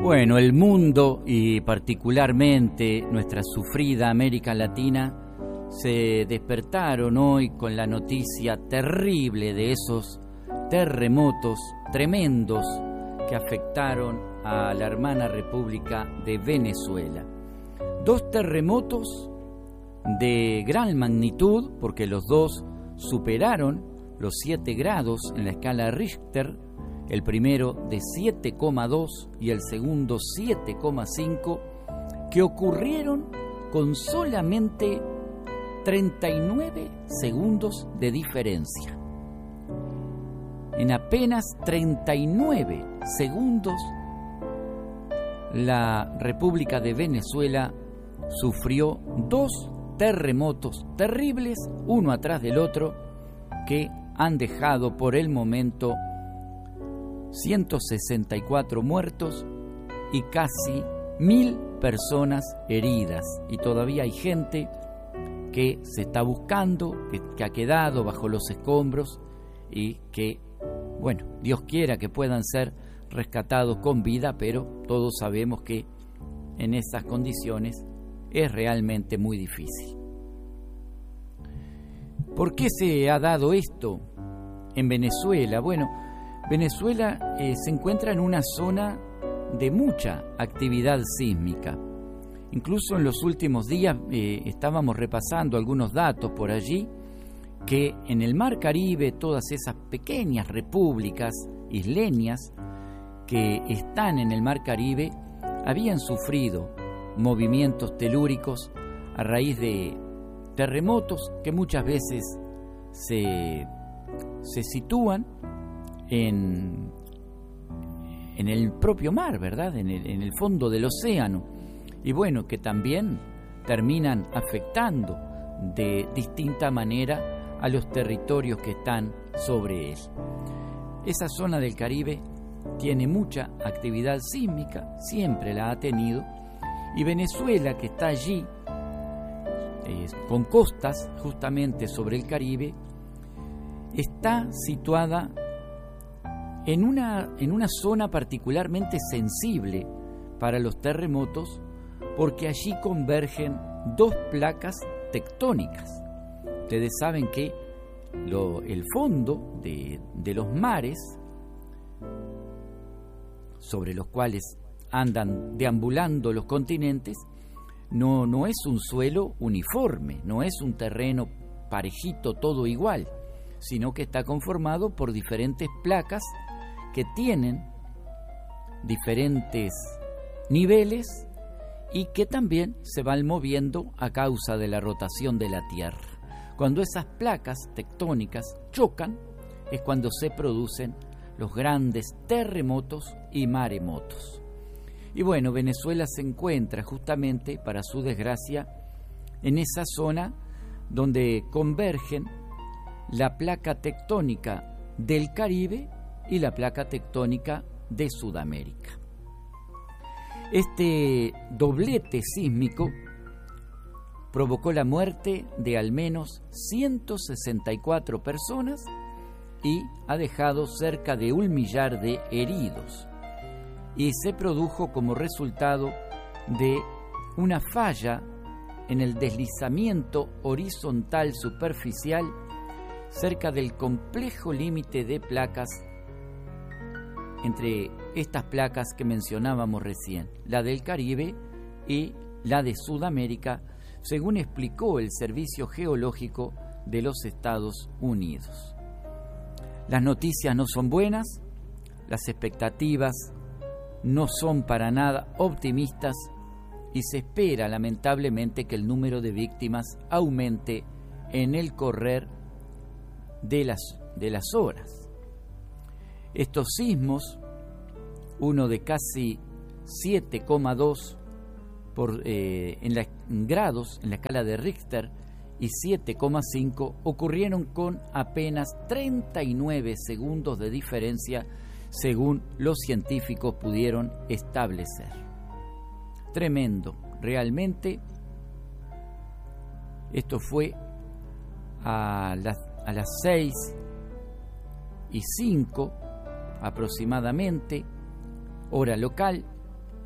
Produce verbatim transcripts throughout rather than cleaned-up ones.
Bueno, el mundo y particularmente nuestra sufrida América Latina se despertaron hoy con la noticia terrible de esos terremotos tremendos que afectaron a la hermana República de Venezuela. Dos terremotos de gran magnitud, porque los dos superaron los siete grados en la escala Richter, el primero de siete coma dos y el segundo siete coma cinco, que ocurrieron con solamente treinta y nueve segundos de diferencia. En apenas treinta y nueve segundos, la República de Venezuela sufrió dos terremotos terribles, uno atrás del otro, que han dejado por el momento ciento sesenta y cuatro muertos y casi mil personas heridas. Y todavía hay gente que se está buscando, que, que ha quedado bajo los escombros y que, bueno, Dios quiera que puedan ser rescatados con vida, pero todos sabemos que en estas condiciones es realmente muy difícil. ¿Por qué se ha dado esto en Venezuela? Bueno, Venezuela eh, se encuentra en una zona de mucha actividad sísmica. Incluso en los últimos días eh, estábamos repasando algunos datos por allí, que en el Mar Caribe todas esas pequeñas repúblicas isleñas que están en el Mar Caribe habían sufrido movimientos telúricos a raíz de terremotos que muchas veces se, se sitúan en, en el propio mar, ¿verdad? En el, en el fondo del océano. Y bueno, que también terminan afectando de distinta manera a los territorios que están sobre él. Esa zona del Caribe tiene mucha actividad sísmica, siempre la ha tenido, y Venezuela, que está allí, eh, con costas justamente sobre el Caribe, está situada en una, en una zona particularmente sensible para los terremotos, porque allí convergen dos placas tectónicas. Ustedes saben que lo, el fondo de, de los mares, sobre los cuales andan deambulando los continentes, no, no es un suelo uniforme, no es un terreno parejito todo igual, sino que está conformado por diferentes placas que tienen diferentes niveles y que también se van moviendo a causa de la rotación de la Tierra. Cuando esas placas tectónicas chocan es cuando se producen los grandes terremotos y maremotos. Y bueno, Venezuela se encuentra justamente, para su desgracia, en esa zona donde convergen la placa tectónica del Caribe y la placa tectónica de Sudamérica. Este doblete sísmico provocó la muerte de al menos ciento sesenta y cuatro personas y ha dejado cerca de un millar de heridos. Y se produjo como resultado de una falla en el deslizamiento horizontal superficial cerca del complejo límite de placas entre estas placas que mencionábamos recién, la del Caribe y la de Sudamérica, según explicó el Servicio Geológico de los Estados Unidos. Las noticias no son buenas, las expectativas no son para nada optimistas y se espera lamentablemente que el número de víctimas aumente en el correr de las, de las horas. Estos sismos, uno de casi siete coma dos por, eh, en, la, en grados en la escala de Richter y siete coma cinco, ocurrieron con apenas treinta y nueve segundos de diferencia, según los científicos pudieron establecer. Tremendo, realmente. Esto fue a las, a las seis y cinco aproximadamente, hora local,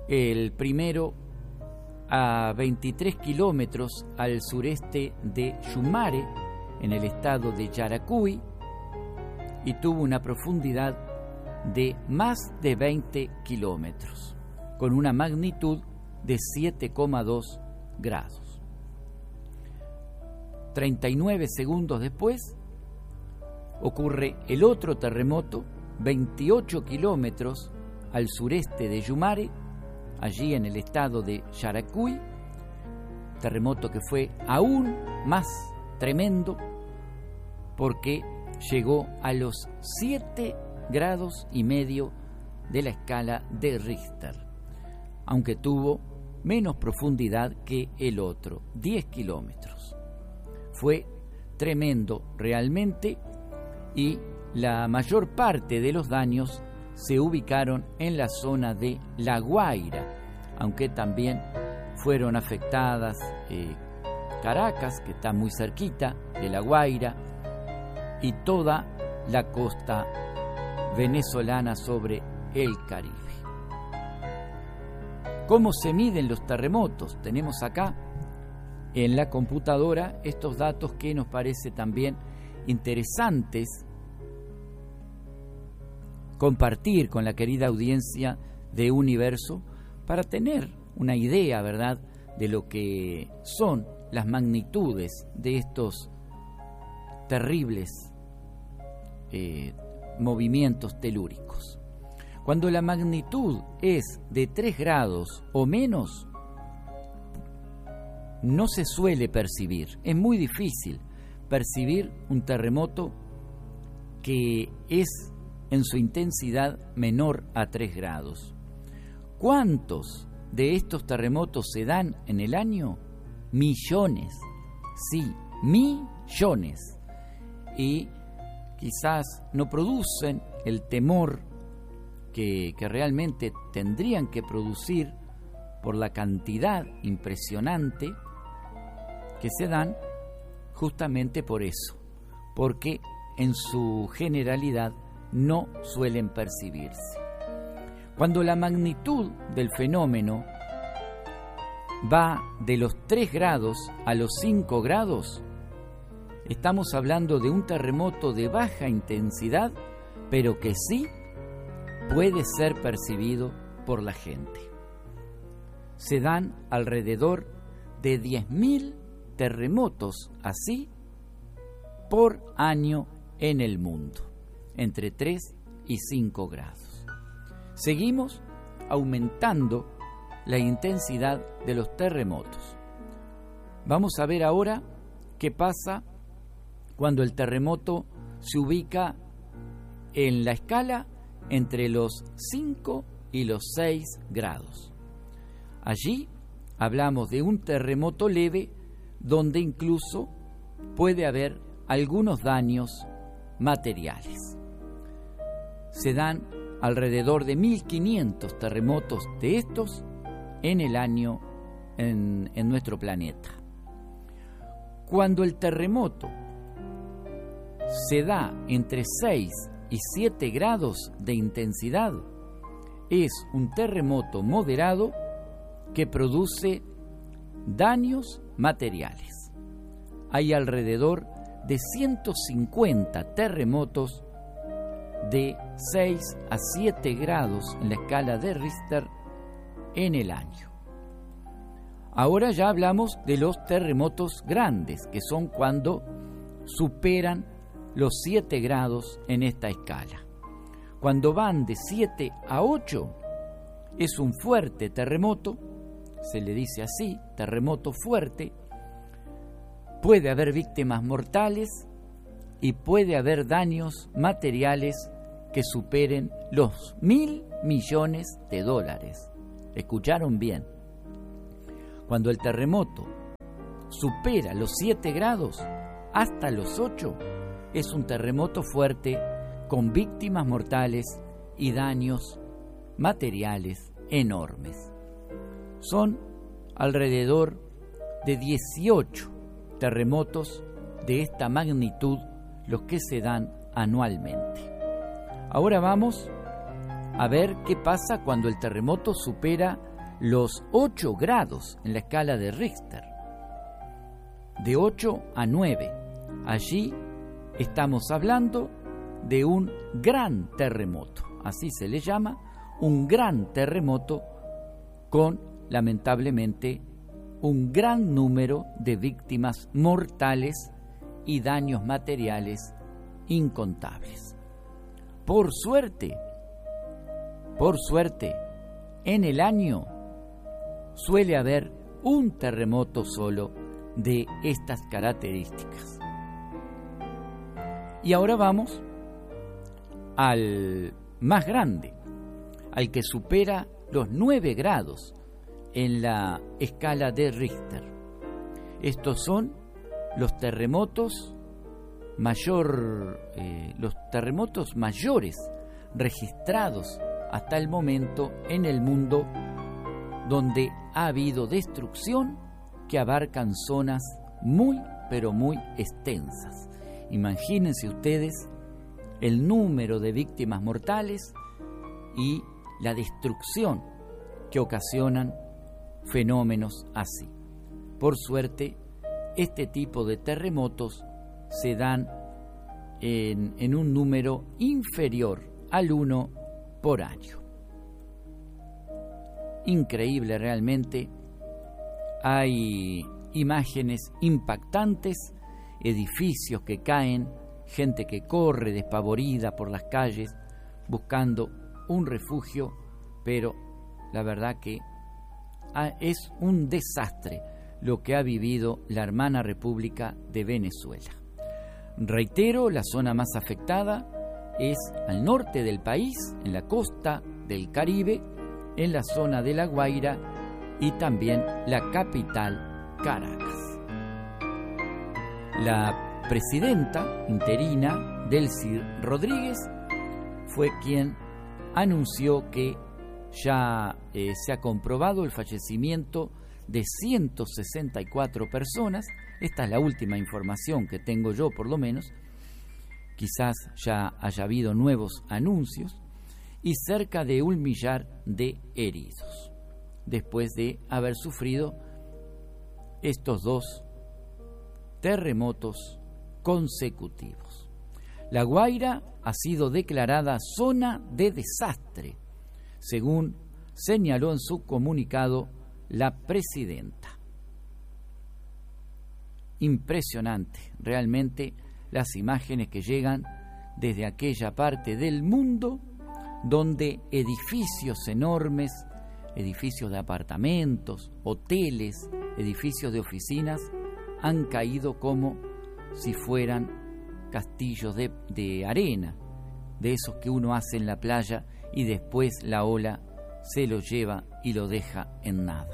el primero a veintitrés kilómetros al sureste de Yumare, en el estado de Yaracuy, y tuvo una profundidad de más de veinte kilómetros, con una magnitud de siete coma dos grados. treinta y nueve segundos después ocurre el otro terremoto, veintiocho kilómetros al sureste de Yumare, allí en el estado de Yaracuy, terremoto que fue aún más tremendo porque llegó a los siete grados y medio de la escala de Richter, aunque tuvo menos profundidad que el otro, diez kilómetros. Fue tremendo realmente, y la mayor parte de los daños se ubicaron en la zona de La Guaira, aunque también fueron afectadas eh, Caracas, que está muy cerquita de La Guaira, y toda la costa venezolana sobre el Caribe. ¿Cómo se miden los terremotos? Tenemos acá en la computadora estos datos que nos parece también interesantes compartir con la querida audiencia de Universo para tener una idea, ¿verdad?, de lo que son las magnitudes de estos terribles eh, movimientos telúricos. Cuando la magnitud es de tres grados o menos, no se suele percibir. Es muy difícil percibir un terremoto que es en su intensidad menor a tres grados. ¿Cuántos de estos terremotos se dan en el año? Millones, sí, millones. Y quizás no producen el temor que, que realmente tendrían que producir por la cantidad impresionante que se dan, justamente por eso, porque en su generalidad no suelen percibirse. Cuando la magnitud del fenómeno va de los tres grados a los cinco grados, estamos hablando de un terremoto de baja intensidad, pero que sí puede ser percibido por la gente. Se dan alrededor de diez mil terremotos así por año en el mundo, entre tres y cinco grados. Seguimos aumentando la intensidad de los terremotos. Vamos a ver ahora qué pasa cuando el terremoto se ubica en la escala entre los cinco y los seis grados. Allí hablamos de un terremoto leve donde incluso puede haber algunos daños materiales. Se dan alrededor de mil quinientos terremotos de estos en el año en, en nuestro planeta. Cuando el terremoto se da entre seis y siete grados de intensidad, es un terremoto moderado que produce daños materiales. Hay alrededor de ciento cincuenta terremotos de seis a siete grados en la escala de Richter en el año. Ahora ya hablamos de los terremotos grandes, que son cuando superan los siete grados en esta escala. Cuando van de siete a ocho, es un fuerte terremoto, se le dice así, terremoto fuerte. Puede haber víctimas mortales y puede haber daños materiales que superen los mil millones de dólares. ¿Escucharon bien? Cuando el terremoto supera los siete grados hasta los ocho, es un terremoto fuerte con víctimas mortales y daños materiales enormes. Son alrededor de dieciocho terremotos de esta magnitud los que se dan anualmente. Ahora vamos a ver qué pasa cuando el terremoto supera los ocho grados en la escala de Richter, de ocho a nueve. Allí estamos hablando de un gran terremoto, así se le llama, un gran terremoto con, lamentablemente, un gran número de víctimas mortales y daños materiales incontables. Por suerte, por suerte, en el año suele haber un terremoto solo de estas características. Y ahora vamos al más grande, al que supera los nueve grados en la escala de Richter. Estos son los terremotos mayor, eh, los terremotos mayores registrados hasta el momento en el mundo, donde ha habido destrucción que abarcan zonas muy, pero muy extensas. Imagínense ustedes el número de víctimas mortales y la destrucción que ocasionan fenómenos así. Por suerte, este tipo de terremotos se dan en, en un número inferior al uno por año. Increíble realmente. Hay imágenes impactantes, edificios que caen, gente que corre despavorida por las calles buscando un refugio, pero la verdad que es un desastre lo que ha vivido la hermana República de Venezuela. Reitero, la zona más afectada es al norte del país, en la costa del Caribe, en la zona de La Guaira y también la capital, Caracas. La presidenta interina, Delcy Rodríguez, fue quien anunció que ya eh, se ha comprobado el fallecimiento de ciento sesenta y cuatro personas. Esta es la última información que tengo yo, por lo menos. Quizás ya haya habido nuevos anuncios, y cerca de un millar de heridos, después de haber sufrido estos dos terremotos consecutivos. La Guaira ha sido declarada zona de desastre, según señaló en su comunicado la presidenta. Impresionante, realmente, las imágenes que llegan desde aquella parte del mundo donde edificios enormes, edificios de apartamentos, hoteles, edificios de oficinas han caído como si fueran castillos de, de arena, de esos que uno hace en la playa y después la ola se lo lleva y lo deja en nada.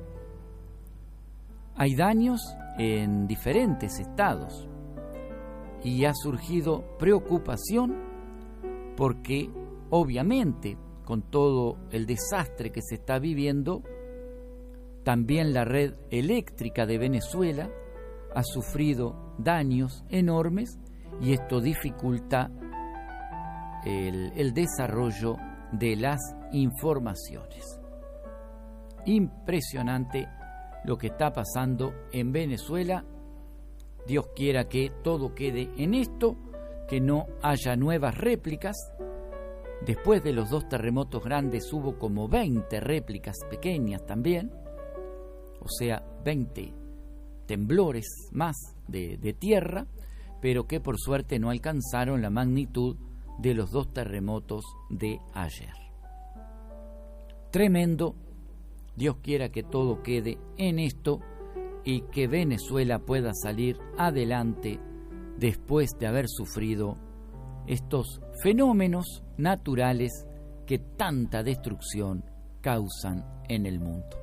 Hay daños en diferentes estados y ha surgido preocupación porque, obviamente, con todo el desastre que se está viviendo, también la red eléctrica de Venezuela ha sufrido daños enormes y esto dificulta el, el desarrollo de las informaciones. Impresionante lo que está pasando en Venezuela. Dios quiera que todo quede en esto, que no haya nuevas réplicas. Después de los dos terremotos grandes hubo como veinte réplicas pequeñas también, o sea, veinte temblores más de, de tierra, pero que por suerte no alcanzaron la magnitud de los dos terremotos de ayer. Tremendo. Dios quiera que todo quede en esto y que Venezuela pueda salir adelante después de haber sufrido estos fenómenos naturales que tanta destrucción causan en el mundo.